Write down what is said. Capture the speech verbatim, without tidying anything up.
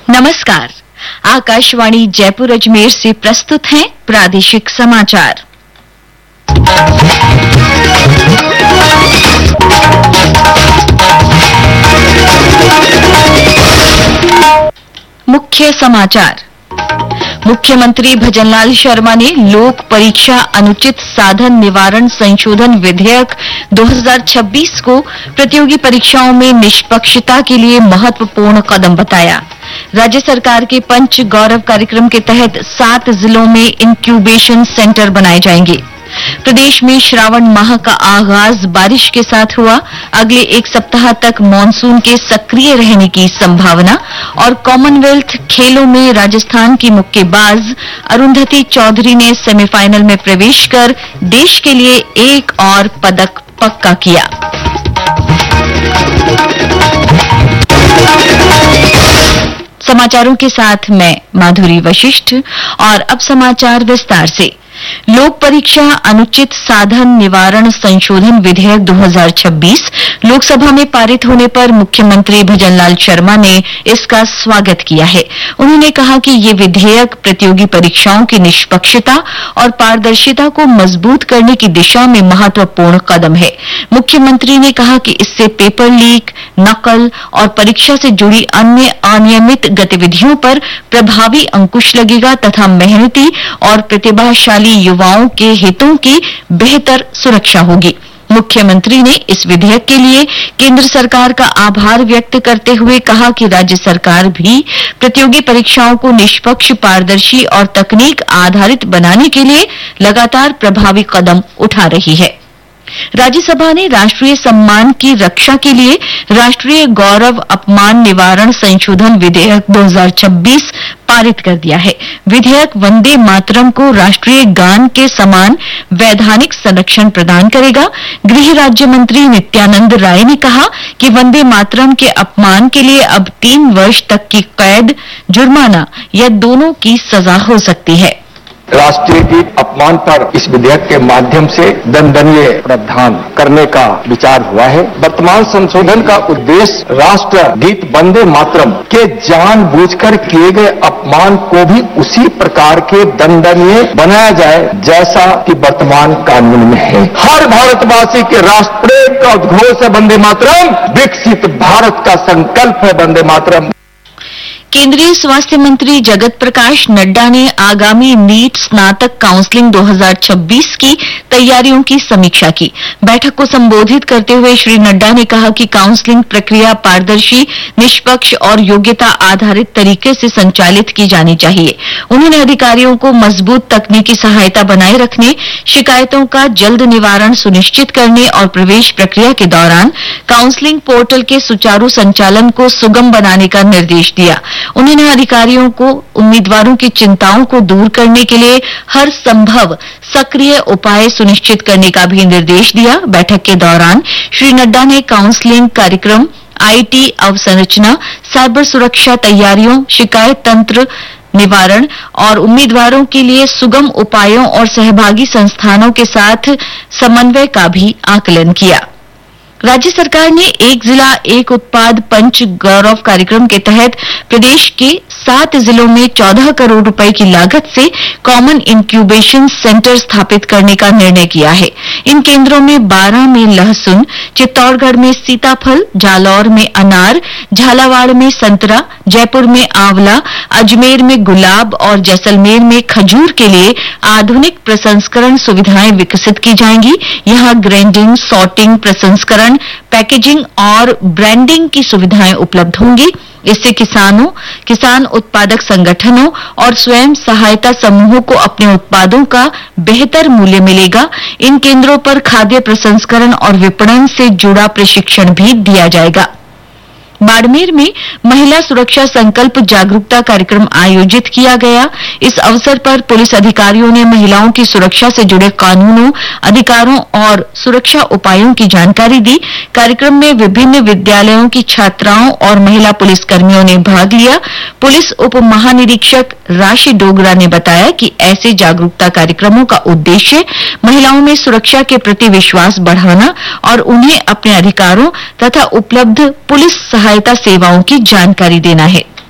नमस्कार। आकाशवाणी जयपुर अजमेर से प्रस्तुत हैं प्रादेशिक समाचार। मुख्य समाचार। मुख्यमंत्री भजनलाल शर्मा ने लोक परीक्षा अनुचित साधन निवारण संशोधन विधेयक दो हज़ार छब्बीस को प्रतियोगी परीक्षाओं में निष्पक्षता के लिए महत्वपूर्ण कदम बताया। राज्य सरकार के पंच गौरव कार्यक्रम के तहत सात जिलों में इंक्यूबेशन सेंटर बनाए जाएंगे। प्रदेश में श्रावण माह का आगाज बारिश के साथ हुआ। अगले एक सप्ताह तक मानसून के सक्रिय रहने की संभावना। और कॉमनवेल्थ खेलों में राजस्थान की मुक्केबाज अरुंधति चौधरी ने सेमीफाइनल में प्रवेश कर देश के लिए एक और पदक पक्का किया। समाचारों के साथ मैं माधुरी वशिष्ठ। और अब समाचार विस्तार से। लोक परीक्षा अनुचित साधन निवारण संशोधन विधेयक दो हज़ार छब्बीस लोकसभा में पारित होने पर मुख्यमंत्री भजनलाल शर्मा ने इसका स्वागत किया है। उन्होंने कहा कि ये विधेयक प्रतियोगी परीक्षाओं की निष्पक्षता और पारदर्शिता को मजबूत करने की दिशा में महत्वपूर्ण कदम है। मुख्यमंत्री ने कहा कि इससे पेपर लीक, नकल और परीक्षा से जुड़ी अन्य अनियमित गतिविधियों पर प्रभावी अंकुश लगेगा तथा मेहनती और प्रतिभाशाली युवाओं के हितों की बेहतर सुरक्षा होगी। मुख्यमंत्री ने इस विधेयक के लिए केंद्र सरकार का आभार व्यक्त करते हुए कहा कि राज्य सरकार भी प्रतियोगी परीक्षाओं को निष्पक्ष, पारदर्शी और तकनीक आधारित बनाने के लिए लगातार प्रभावी कदम उठा रही है। राज्यसभा ने राष्ट्रीय सम्मान की रक्षा के लिए राष्ट्रीय गौरव अपमान निवारण संशोधन विधेयक दो हज़ार छब्बीस पारित कर दिया है। विधेयक वंदे मातरम को राष्ट्रीय गान के समान वैधानिक संरक्षण प्रदान करेगा। गृह राज्य मंत्री नित्यानंद राय ने कहा कि वंदे मातरम के अपमान के लिए अब तीन वर्ष तक की कैद, जुर्माना या दोनों की सजा हो सकती है। राष्ट्रीय गीत अपमान पर इस विधेयक के माध्यम से दंडनीय प्रावधान करने का विचार हुआ है। वर्तमान संशोधन का उद्देश्य राष्ट्र गीत वंदे मातरम के जानबूझकर किए गए अपमान को भी उसी प्रकार के दंडनीय बनाया जाए जैसा कि वर्तमान कानून में है। हर भारतवासी के राष्ट्र प्रेम का उद्घोष है वंदे मातरम। विकसित भारत का संकल्प है वंदे मातरम। केंद्रीय स्वास्थ्य मंत्री जगत प्रकाश नड्डा ने आगामी नीट स्नातक काउंसलिंग दो हज़ार छब्बीस की तैयारियों की समीक्षा की। बैठक को संबोधित करते हुए श्री नड्डा ने कहा कि काउंसलिंग प्रक्रिया पारदर्शी, निष्पक्ष और योग्यता आधारित तरीके से संचालित की जानी चाहिए। उन्होंने अधिकारियों को मजबूत तकनीकी सहायता बनाए रखने, शिकायतों का जल्द निवारण सुनिश्चित करने और प्रवेश प्रक्रिया के दौरान काउंसलिंग पोर्टल के सुचारू संचालन को सुगम बनाने का निर्देश दिया। उन्होंने अधिकारियों को उम्मीदवारों की चिंताओं को दूर करने के लिए हर संभव सक्रिय उपाय सुनिश्चित करने का भी निर्देश दिया। बैठक के दौरान श्री नड्डा ने काउंसलिंग कार्यक्रम, आईटी अवसंरचना, साइबर सुरक्षा तैयारियों, शिकायत तंत्र निवारण और उम्मीदवारों के लिए सुगम उपायों और सहभागी संस्थानों के साथ समन्वय का भी आकलन किया। राज्य सरकार ने एक जिला एक उत्पाद पंच गौरव कार्यक्रम के तहत प्रदेश के सात जिलों में चौदह करोड़ रुपए की लागत से कॉमन इंक्यूबेशन सेंटर स्थापित करने का निर्णय किया है। इन केंद्रों में बारां में लहसुन, चित्तौड़गढ़ में सीताफल, जालौर में अनार, झालावाड़ में संतरा, जयपुर में आंवला, अजमेर में गुलाब और जैसलमेर में खजूर के लिए आधुनिक प्रसंस्करण सुविधाएं विकसित की जाएंगी। यहां ग्राइंडिंग, सॉर्टिंग, प्रसंस्करण, पैकेजिंग और ब्रांडिंग की सुविधाएं उपलब्ध होंगी। इससे किसानों, किसान उत्पादक संगठनों और स्वयं सहायता समूहों को अपने उत्पादों का बेहतर मूल्य मिलेगा। इन केंद्रों पर खाद्य प्रसंस्करण और विपणन से जुड़ा प्रशिक्षण भी दिया जाएगा। बाड़मेर में महिला सुरक्षा संकल्प जागरूकता कार्यक्रम आयोजित किया गया। इस अवसर पर पुलिस अधिकारियों ने महिलाओं की सुरक्षा से जुड़े कानूनों, अधिकारों और सुरक्षा उपायों की जानकारी दी। कार्यक्रम में विभिन्न विद्यालयों की छात्राओं और महिला पुलिसकर्मियों ने भाग लिया। पुलिस उप महानिरीक्षक राशि डोगरा ने बताया कि ऐसे जागरूकता कार्यक्रमों का उद्देश्य महिलाओं में सुरक्षा के प्रति विश्वास बढ़ाना और उन्हें अपने अधिकारों तथा उपलब्ध पुलिस सहायता सेवाओं की जानकारी देना है।